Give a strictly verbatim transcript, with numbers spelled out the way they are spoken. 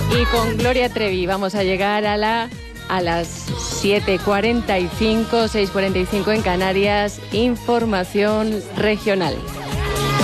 Y con Gloria Trevi vamos a llegar a la a las siete cuarenta y cinco, seis cuarenta y cinco en Canarias, información regional.